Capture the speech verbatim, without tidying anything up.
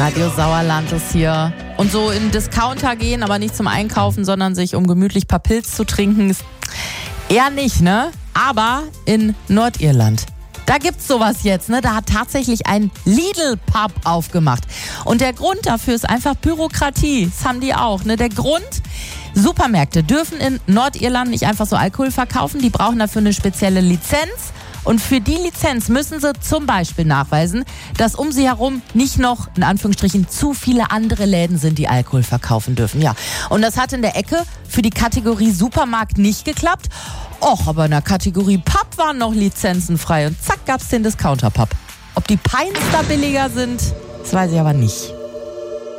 Radio Sauerland ist hier. Und so in Discounter gehen, aber nicht zum Einkaufen, sondern sich um gemütlich ein paar Pilz zu trinken, ist eher nicht, ne? Aber in Nordirland, da gibt's sowas jetzt, ne? Da hat tatsächlich ein Lidl-Pub aufgemacht. Und der Grund dafür ist einfach Bürokratie. Das haben die auch, ne? Der Grund: Supermärkte dürfen in Nordirland nicht einfach so Alkohol verkaufen. Die brauchen dafür eine spezielle Lizenz. Und für die Lizenz müssen sie zum Beispiel nachweisen, dass um sie herum nicht noch, in Anführungsstrichen, zu viele andere Läden sind, die Alkohol verkaufen dürfen. Ja. Und das hat in der Ecke für die Kategorie Supermarkt nicht geklappt. Och, aber in der Kategorie Pub waren noch Lizenzen frei. Und zack, gab's den Discounter-Pub. Ob die Pints da billiger sind, das weiß ich aber nicht.